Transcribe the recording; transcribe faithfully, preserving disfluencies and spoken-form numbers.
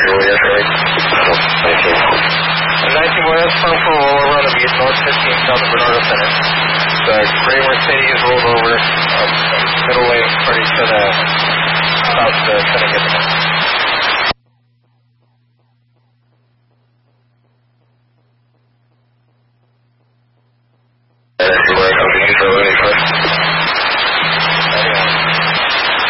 nineteen West, front for rollover on the beat, north fifteen, south of Bernardo Center. The gray Mercedes rolled over, um, middle lane, party to the south, the center.